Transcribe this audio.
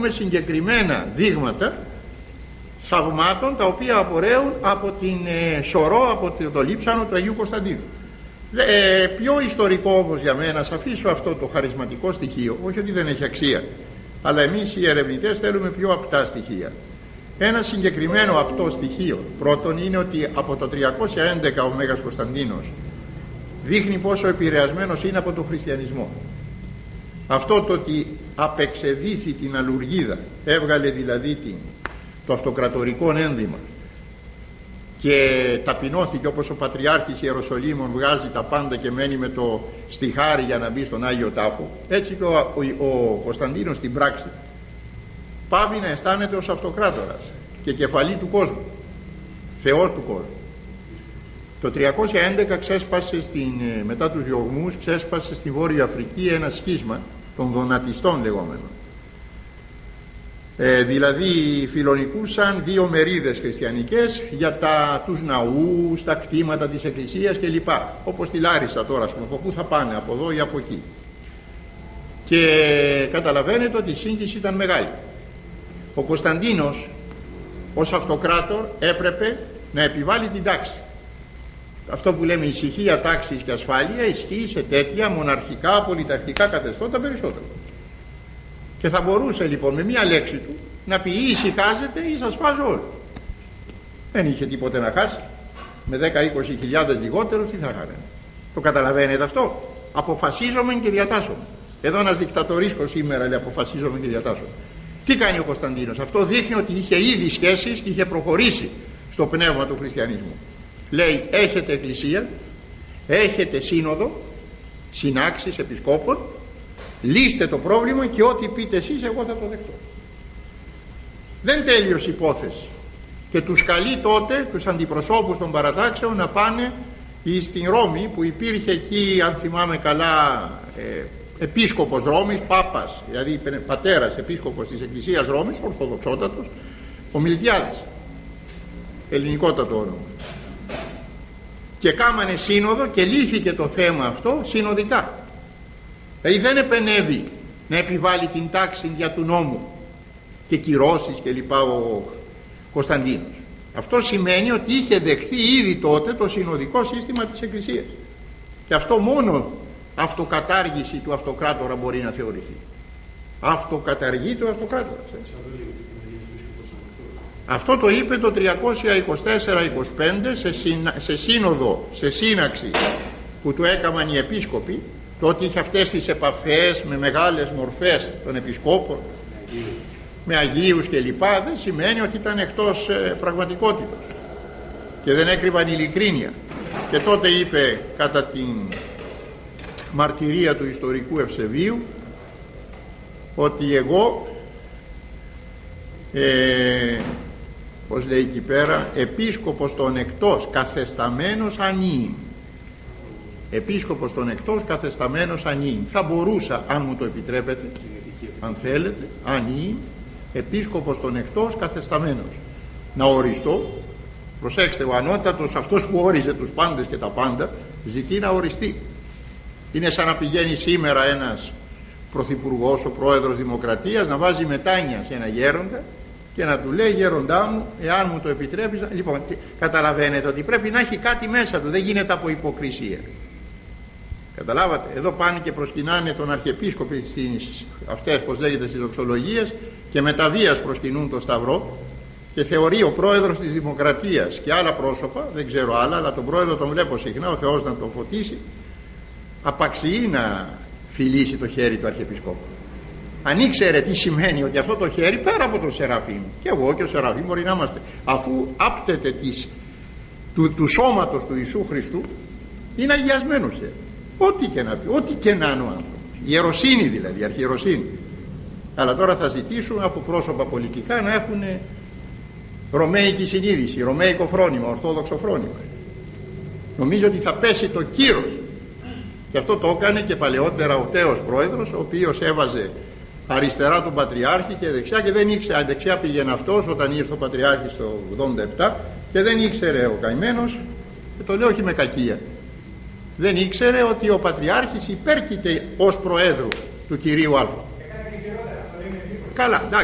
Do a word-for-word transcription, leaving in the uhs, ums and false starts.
έχουμε συγκεκριμένα δείγματα θαυμάτων τα οποία απορρέουν από την ε, σωρό, από το, το λείψανο του Αγίου Κωνσταντίνου. Ε, πιο ιστορικό όμως για μένα, σας αφήσω αυτό το χαρισματικό στοιχείο, όχι ότι δεν έχει αξία, αλλά εμείς οι ερευνητές θέλουμε πιο απτά στοιχεία. Ένα συγκεκριμένο απτό στοιχείο πρώτον είναι ότι από το τριακόσια έντεκα ο Μέγας Κωνσταντίνος δείχνει πόσο επηρεασμένος είναι από τον χριστιανισμό. Αυτό το ότι απεξεδίθη την αλουργίδα, έβγαλε δηλαδή την, το αυτοκρατορικό ένδυμα και ταπεινώθηκε όπως ο Πατριάρχης Ιεροσολύμων βγάζει τα πάντα και μένει με το στιχάρι για να μπει στον Άγιο Τάφο, έτσι και ο, ο, ο Κωνσταντίνος στην πράξη πάβει να αισθάνεται ως αυτοκράτορας και κεφαλή του κόσμου, θεός του κόσμου. Το τριακόσια έντεκα ξέσπασε στην, μετά τους διωγμούς ξέσπασε στη Βόρεια Αφρική ένα σχίσμα των δονατιστών λεγόμενων. Ε, δηλαδή φιλονικούσαν δύο μερίδες χριστιανικές για τα, τους ναούς, τα κτήματα της εκκλησίας κλπ. Όπως τη Λάρισα τώρα, από πού θα πάνε, από εδώ ή από εκεί. Και καταλαβαίνετε ότι η σύγχυση ήταν μεγάλη. Ο Κωνσταντίνος ως αυτοκράτορ έπρεπε να επιβάλλει την τάξη. Αυτό που λέμε ησυχία, τάξης και ασφάλεια ισχύει σε τέτοια μοναρχικά, πολιταρχικά καθεστώτα περισσότερο. Και θα μπορούσε λοιπόν με μία λέξη του να πει ή ησυχάζετε ή σας φάζω όλους. Δεν είχε τίποτε να χάσει. Με δέκα με είκοσι χιλιάδες λιγότερους τι θα κάνανε? Το καταλαβαίνετε αυτό? Αποφασίζομαι και διατάσσομαι. Εδώ ένας δικτατορίσκος σήμερα λέει αποφασίζομαι και διατάσσομαι. Τι κάνει ο Κωνσταντίνος? Αυτό δείχνει ότι είχε ήδη σχέσεις και είχε προχωρήσει στο πνεύμα του χριστιανισμού. Λέει έχετε εκκλησία, έχετε σύνοδο, συνάξεις επισκόπων, λύστε το πρόβλημα και ό,τι πείτε εσείς εγώ θα το δεχτώ. Δεν τέλειωσε υπόθεση και τους καλεί τότε τους αντιπροσώπους των παρατάξεων να πάνε στην Ρώμη που υπήρχε εκεί, αν θυμάμαι καλά, ε, επίσκοπος Ρώμης, πάπας, δηλαδή πατέρας επίσκοπος της Εκκλησίας Ρώμης, ορθοδοξότατος, ο Μιλτιάδης, ελληνικότατο όνομα. Και κάμανε σύνοδο και λύθηκε το θέμα αυτό συνοδικά. Δηλαδή δεν επενεύει να επιβάλλει την τάξη για του νόμου και κυρώσεις και λοιπά ο Κωνσταντίνος. Αυτό σημαίνει ότι είχε δεχθεί ήδη τότε το συνοδικό σύστημα της Εκκλησίας. Και αυτό μόνο αυτοκατάργηση του αυτοκράτορα μπορεί να θεωρηθεί. Αυτοκαταργεί του αυτοκράτορα. Αυτό το είπε το τριακόσια είκοσι τέσσερα είκοσι πέντε σε, συνα... σε σύνοδο, σε σύναξη που του έκαναν οι επίσκοποι. Το ότι είχε αυτές τις επαφές με μεγάλες μορφές των επισκόπων, με Αγίους και λοιπά, δεν σημαίνει ότι ήταν εκτός ε, πραγματικότητας και δεν έκρυβαν ειλικρίνεια. Και τότε είπε κατά την μαρτυρία του ιστορικού Ευσεβίου ότι εγώ ε, πως λέει εκεί πέρα, επίσκοπος των εκτός καθεσταμένος ανήν. Επίσκοπος των εκτός καθεσταμένος ανήν. Θα μπορούσα, αν μου το επιτρέπετε, αν θέλετε, ανήν, επίσκοπος των εκτός καθεσταμένος, να οριστώ. Προσέξτε, ο ανώτατος, αυτός που όριζε τους πάντες και τα πάντα, ζητεί να οριστεί. Είναι σαν να πηγαίνει σήμερα ένας πρωθυπουργός, ο πρόεδρος Δημοκρατίας, να βάζει μετάνια σε ένα γέροντα και να του λέει, γέροντά μου, εάν μου το επιτρέπεις. Λοιπόν, καταλαβαίνετε ότι πρέπει να έχει κάτι μέσα του, δεν γίνεται από υποκρισία. Καταλάβατε, εδώ πάνε και προσκυνάνε τον Αρχιεπίσκοπο στις, αυτές πως λέγεται στις δοξολογίες, και με τα βίας προσκυνούν το Σταυρό, και θεωρεί ο πρόεδρος της Δημοκρατίας και άλλα πρόσωπα, δεν ξέρω άλλα, αλλά τον πρόεδρο τον βλέπω συχνά, ο Θεός να τον φωτίσει, απαξιεί να φιλήσει το χέρι του Αρχιεπισκόπου. Αν ήξερε τι σημαίνει ότι αυτό το χέρι, πέρα από τον Σεραφείμ, και εγώ και ο Σεραφείμ μπορεί να είμαστε, αφού άπτεται της, του, του σώματος του Ιησού Χριστού, είναι αγιασμένο χέρι. Ό,τι και να πει, ό,τι και να είναι ο άνθρωπος. Ιεροσύνη δηλαδή, αρχιεροσύνη. Αλλά τώρα θα ζητήσουν από πρόσωπα πολιτικά να έχουν ρωμαϊκή συνείδηση, ρωμαϊκό φρόνημα, ορθόδοξο φρόνημα. Νομίζω ότι θα πέσει το κύρος. Και αυτό το έκανε και παλαιότερα ο τέος πρόεδρος, ο οποίος έβαζε αριστερά τον Πατριάρχη και δεξιά, και δεν ήξερε, δεξιά πήγαινε αυτός όταν ήρθε ο Πατριάρχης το ογδόντα επτά, και δεν ήξερε ο καημένος, και το λέω όχι με κακία, δεν ήξερε ότι ο Πατριάρχης υπέρκειται ως Προέδρου του κυρίου Α. Καλά,